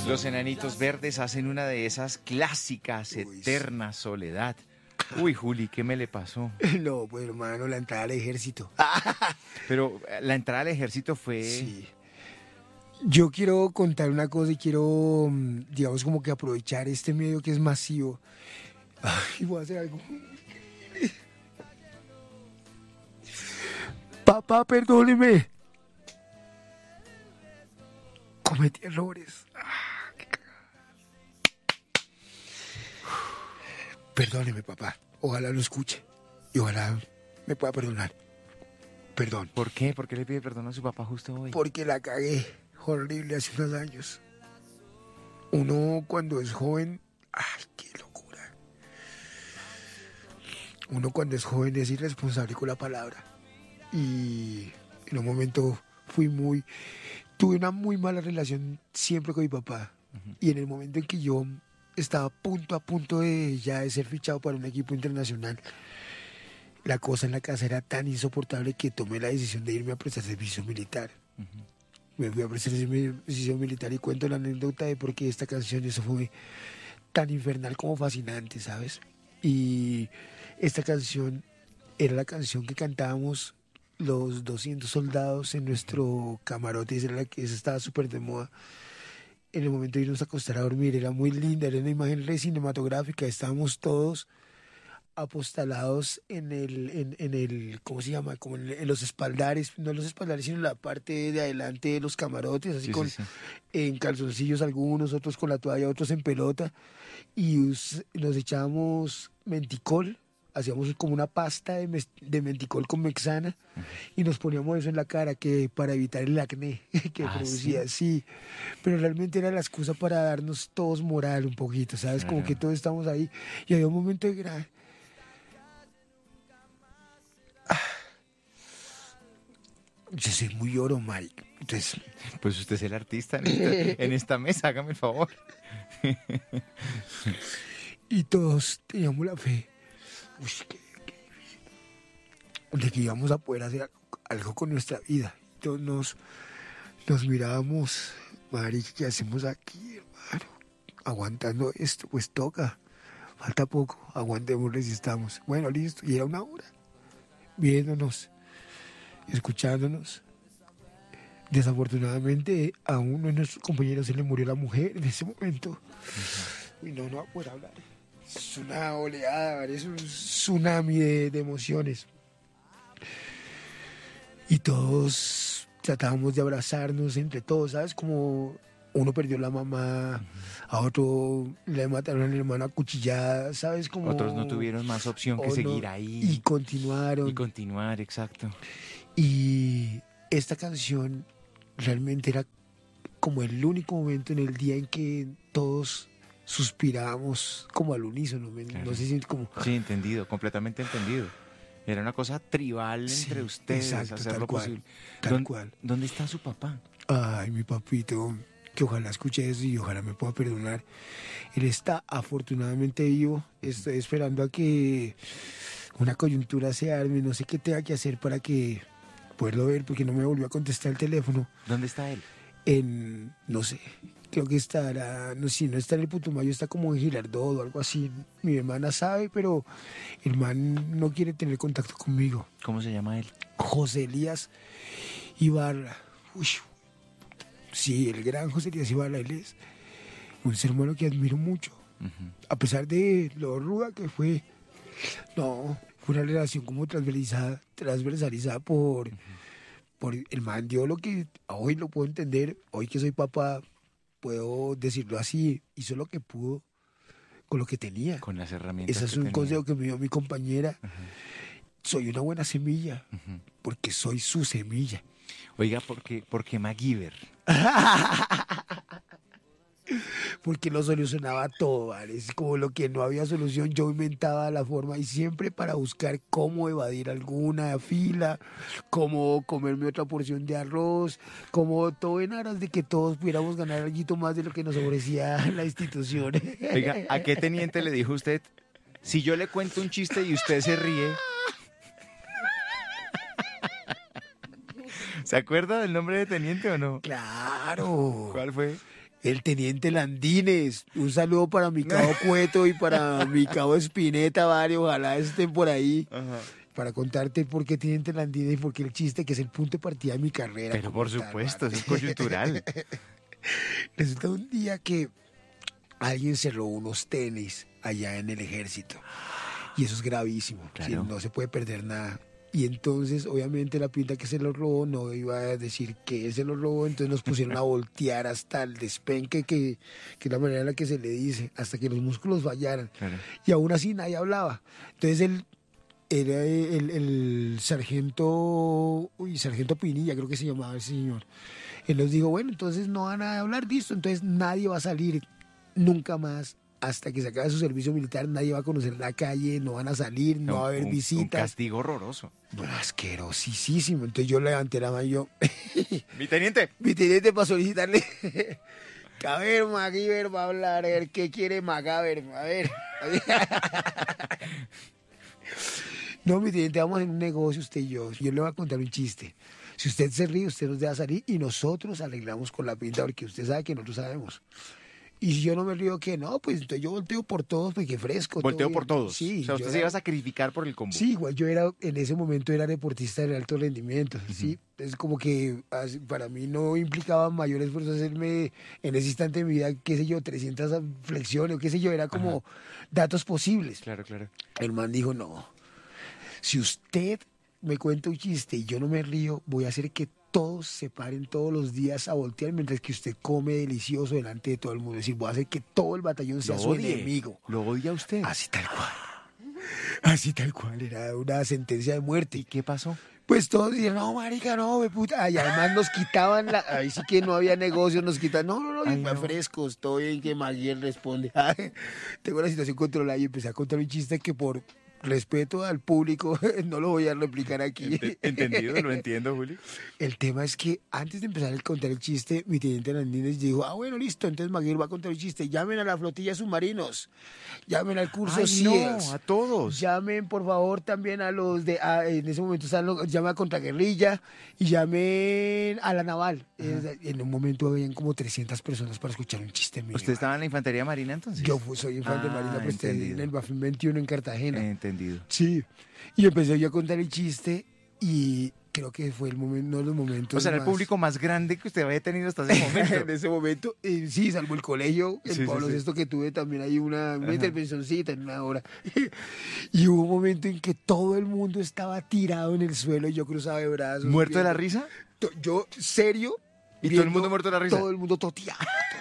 Los Enanitos Verdes hacen una de esas clásicas, Eterna Soledad. Uy, Juli, ¿qué me le pasó? No, pues hermano, la entrada al ejército. Pero la entrada al ejército fue... Sí. Yo quiero contar una cosa y quiero, digamos, como que aprovechar este medio que es masivo. Y voy a hacer algo. Papá, perdóneme. Cometí errores. Qué cagada. Perdóneme, papá. Ojalá lo escuche. Y ojalá me pueda perdonar. Perdón. ¿Por qué? ¿Por qué le pide perdón a su papá justo hoy? Porque la cagué horrible hace unos años. Uno cuando es joven... ¡Ay, qué locura! Uno cuando es joven es irresponsable con la palabra. Y en un momento tuve una muy mala relación siempre con mi papá. Y en el momento en que yo estaba a punto de ya de ser fichado para un equipo internacional, la cosa en la casa era tan insoportable que tomé la decisión de irme a prestar servicio militar. Me fui a prestar servicio militar y cuento la anécdota de por qué esta canción, eso fue tan infernal como fascinante, ¿sabes? Y esta canción era la canción que cantábamos los 200 soldados en nuestro camarote, esa estaba súper de moda. En el momento de irnos a acostar a dormir, era muy linda, era una imagen re cinematográfica, estábamos todos apostalados en el, ¿cómo se llama? Como en los espaldares, no los espaldares, sino en la parte de adelante de los camarotes, así Sí. en calzoncillos algunos, otros con la toalla, otros en pelota, y nos echábamos menticol, hacíamos como una pasta de menticol con mexana, y nos poníamos eso en la cara que para evitar el acné que producía, sí, pero realmente era la excusa para darnos todos moral un poquito, ¿sabes? Como que todos estamos ahí, y había un momento de gran... Yo soy muy lloro, Mike. Entonces, Pues usted es el artista en esta mesa, hágame el favor. y todos teníamos la fe qué difícil, de que íbamos a poder hacer algo con nuestra vida. Todos nos mirábamos, marica, ¿qué hacemos aquí, hermano? Aguantando esto, pues toca. Falta poco, aguantemos, resistamos. Bueno, listo. Y era una hora viéndonos, escuchándonos. Desafortunadamente a uno de nuestros compañeros se le murió la mujer en ese momento. Y no va a poder hablar. Es una oleada, es un tsunami de emociones. Y todos tratábamos de abrazarnos entre todos, ¿sabes? Como uno perdió la mamá, a otro le mataron a la hermana cuchillada, ¿sabes? Como Otros no tuvieron más opción que seguir ahí. Y continuaron. Y continuar, exacto. Y esta canción realmente era como el único momento en el día en que todos suspirábamos como al unísono, Claro. no sé si como... Sí, entendido, completamente entendido. Era una cosa tribal Sí, entre ustedes, exacto, hacer tal lo cual, posible. tal cual. ¿Dónde está su papá? Ay, mi papito, que ojalá escuche eso y ojalá me pueda perdonar. Él está afortunadamente vivo. Estoy esperando a que una coyuntura se arme. No sé qué tenga que hacer para que poderlo ver, porque no me volvió a contestar el teléfono. ¿Dónde está él? No sé, creo que estará, no sé, si no está en el Putumayo, está como en Girardot o algo así. Mi hermana sabe, pero el man no quiere tener contacto conmigo. ¿Cómo se llama él? José Elías Ibarra. Uy, sí, el gran José Elías Ibarra, él es un ser humano que admiro mucho. A pesar de lo ruda que fue, no, fue una relación como transversalizada por el man. Dio lo que hoy lo puedo entender, hoy que soy papá, puedo decirlo así, hizo lo que pudo con lo que tenía. Con las herramientas. Ese es que un tenía. consejo que me dio mi compañera. Soy una buena semilla, porque soy su semilla. Oiga, ¿por qué MacGyver? Porque lo solucionaba todo, ¿vale? Es como lo que no había solución, yo inventaba la forma y siempre para buscar cómo evadir alguna fila, cómo comerme otra porción de arroz, como todo en aras de que todos pudiéramos ganar algo más de lo que nos ofrecía la institución. Oiga, ¿a qué teniente le dijo usted? Si yo le cuento un chiste y usted se ríe... ¿Se acuerda del nombre de teniente o no? Claro. ¿Cuál fue? El teniente Landines. Un saludo para mi cabo Cueto y para mi cabo Espineta, varios. Ojalá estén por ahí. Ajá. Para contarte por qué teniente Landines y por qué el chiste, que es el punto de partida de mi carrera. Pero por como tal, supuesto, mano. eso es coyuntural. Resulta un día que alguien se robó unos tenis allá en el ejército. Y eso es gravísimo. Claro. ¿Sí? No se puede perder nada. Y entonces, obviamente, la pinta que se los robó no iba a decir que él se los robó. Entonces nos pusieron a voltear hasta el despenque, que es la manera en la que se le dice, hasta que los músculos fallaran. Claro. Y aún así nadie hablaba. Entonces él era el sargento, sargento Pinilla, creo que se llamaba ese señor. Él nos dijo, bueno, entonces no van a hablar, listo, entonces nadie va a salir nunca más hasta que se acabe su servicio militar, nadie va a conocer la calle, no van a salir, no va a haber Un visitas. castigo horroroso. Asquerosísimo. Entonces yo levanté la mano y yo, Mi teniente. mi teniente para solicitarle, que a ver, MacGyver va a hablar, a ver qué quiere MacGyver, a ver. No, mi teniente, vamos a hacer un negocio usted y yo le voy a contar un chiste. Si usted se ríe, usted nos deja salir y nosotros arreglamos con la pinta porque usted sabe que nosotros sabemos. Y si yo no me río, ¿qué? No, pues entonces yo volteo por todos porque fresco. Volteo todo por bien. todos. Sí. O sea, usted se iba a sacrificar por el combo. Sí, igual yo era, en ese momento era deportista de alto rendimiento, ¿sí? Es como que para mí no implicaba mayor esfuerzo hacerme en ese instante de mi vida, qué sé yo, 300 flexiones o qué sé yo, era como datos posibles. Claro, claro. El man dijo, no, si usted me cuenta un chiste y yo no me río, voy a hacer que todos se paren todos los días a voltear mientras que usted come delicioso delante de todo el mundo. Es decir, voy a hacer que todo el batallón sea su enemigo. Lo odia usted. Así tal cual. Así tal cual. Era una sentencia de muerte. ¿Y qué pasó? Pues todos dijeron, no, marica, no, me puta. Y además nos quitaban ahí sí que no había negocios, nos quitaban, no, Ay, no. frescos, estoy en que Maguire responde. Tengo la situación controlada y empecé a contar un chiste que por respeto al público no lo voy a replicar aquí. Entendido, lo entiendo, Juli. El tema es que antes de empezar a contar el chiste, mi teniente Landines dijo, bueno, listo, entonces Maguire va a contar el chiste. Llamen a la flotilla de submarinos, llamen al curso Ay, CIES. no, a todos. Llamen, por favor, también a los de... en ese momento llamen a Contraguerrilla y llamen a la Naval. En un momento habían como 300 personas para escuchar un chiste mío. ¿Usted estaba en la Infantería Marina entonces? Yo soy infante de Marina, pues entendido. en el Bafim 21 en Cartagena. Entendido. Sí. Y empecé yo a contar el chiste y creo que fue uno de los momentos O sea, era el más- público más grande que usted había tenido hasta ese momento. en ese momento, sí, salvo el colegio, el Sí, sí, Pablo sí. VI que tuve también hay una intervencioncita en una hora. Y hubo un momento en que todo el mundo estaba tirado en el suelo y yo cruzaba de brazos. ¿Muerto de la viendo- risa? Yo, serio. ¿Y todo el viendo mundo muerto de la risa? Todo el mundo toteado.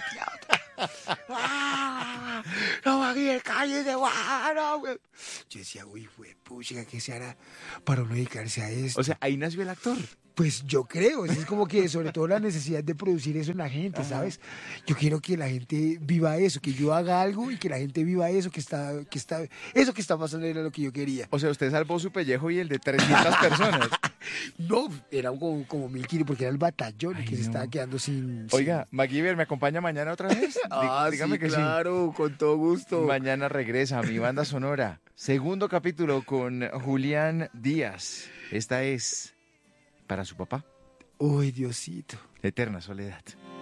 ¡Ah! No, Maguire, cállese, no, güey. Yo decía, uy, güey, pucha, ¿qué se hará para uno dedicarse a esto? O sea, ahí nació el actor. Pues yo creo, es como que sobre todo la necesidad de producir eso en la gente, ¿sabes? Yo quiero que la gente viva eso, que yo haga algo y que la gente viva eso eso que está pasando era lo que yo quería. O sea, usted salvó su pellejo y el de 300 personas. No, era como 1000 kilos porque era el batallón Ay, que se no. estaba quedando sin... Oiga, MacGyver, ¿me acompaña mañana otra vez? Dígame sí, que claro, con todo gusto. sí. Mañana regresa mi banda sonora. Segundo capítulo con Julián Díaz. Esta es para su papá, Uy, Diosito. Eterna Soledad.